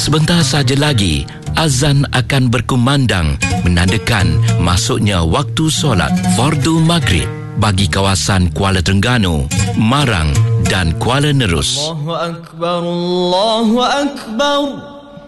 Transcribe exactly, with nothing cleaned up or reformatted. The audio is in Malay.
Sebentar saja lagi, azan akan berkumandang menandakan masuknya waktu solat fardu maghrib bagi kawasan Kuala Terengganu, Marang dan Kuala Nerus. Allahu Akbar, Allahu Akbar.